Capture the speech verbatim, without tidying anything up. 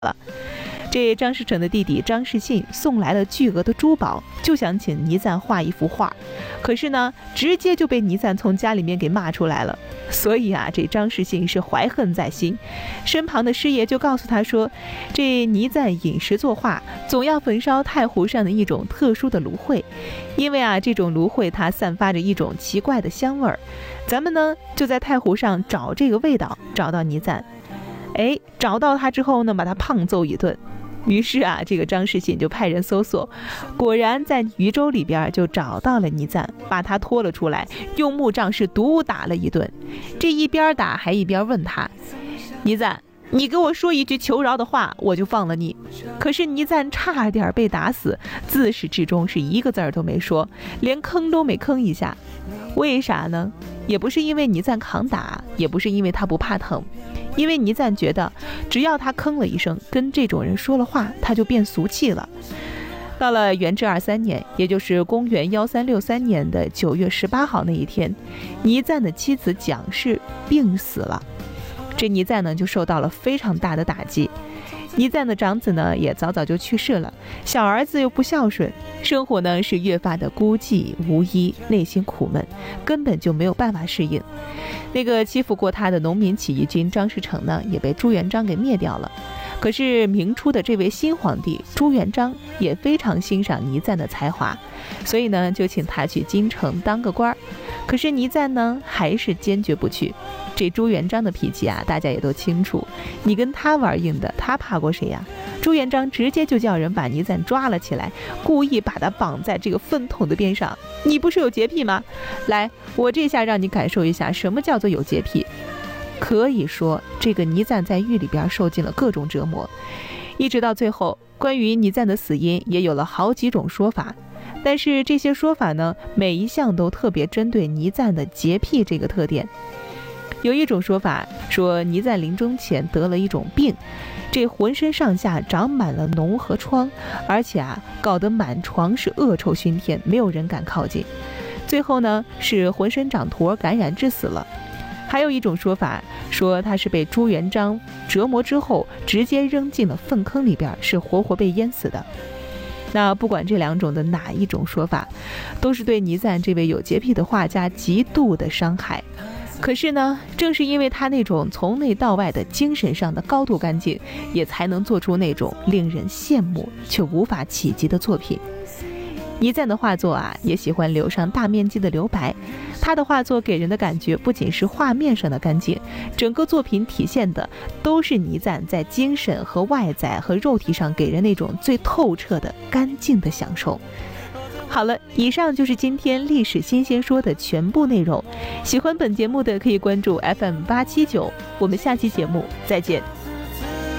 了。这张士诚的弟弟张士信送来了巨额的珠宝，就想请倪瓒画一幅画，可是呢，直接就被倪瓒从家里面给骂出来了。所以啊，这张士信是怀恨在心，身旁的师爷就告诉他说，这倪瓒饮食作画，总要焚烧太湖上的一种特殊的芦荟，因为啊，这种芦荟它散发着一种奇怪的香味儿，咱们呢就在太湖上找这个味道，找到倪瓒。哎，找到他之后呢，把他胖揍一顿。于是啊，这个张士信就派人搜索，果然在渝州里边就找到了倪瓒，把他拖了出来，用木杖是毒打了一顿。这一边打还一边问他，倪瓒，你给我说一句求饶的话，我就放了你。可是倪瓒差点被打死，自始至终是一个字儿都没说，连吭都没吭一下。为啥呢？也不是因为倪瓒扛打，也不是因为他不怕疼，因为倪瓒觉得只要他吭了一声，跟这种人说了话，他就变俗气了。到了元至二三年，也就是公元幺三六三年的九月十八号那一天，倪瓒的妻子蒋氏病死了。这倪瓒呢就受到了非常大的打击。倪瓒的长子呢也早早就去世了，小儿子又不孝顺，生活呢是越发的孤寂无依，内心苦闷，根本就没有办法适应。那个欺负过他的农民起义军张士诚呢也被朱元璋给灭掉了。可是明初的这位新皇帝朱元璋也非常欣赏倪瓒的才华，所以呢就请他去京城当个官。可是倪瓒呢还是坚决不去。这朱元璋的脾气啊，大家也都清楚，你跟他玩硬的，他怕过谁呀？朱元璋直接就叫人把倪瓒抓了起来，故意把他绑在这个粪桶的边上。你不是有洁癖吗？来，我这下让你感受一下什么叫做有洁癖。可以说，这个倪瓒在狱里边受尽了各种折磨，一直到最后，关于倪瓒的死因也有了好几种说法。但是这些说法呢，每一项都特别针对倪瓒的洁癖这个特点。有一种说法说，倪瓒临终前得了一种病，这浑身上下长满了脓和疮，而且啊，搞得满床是恶臭熏天，没有人敢靠近。最后呢，是浑身长坨感染致死了。还有一种说法说，他是被朱元璋折磨之后，直接扔进了粪坑里边，是活活被淹死的。那不管这两种的哪一种说法，都是对倪瓒这位有洁癖的画家极度的伤害。可是呢，正是因为他那种从内到外的精神上的高度干净，也才能做出那种令人羡慕却无法企及的作品。倪瓒的画作啊，也喜欢留上大面积的留白。他的画作给人的感觉不仅是画面上的干净，整个作品体现的都是倪瓒在精神和外在和肉体上给人那种最透彻的干净的享受。好了，以上就是今天历史新鲜说的全部内容。喜欢本节目的可以关注 F M 八七九，我们下期节目再见。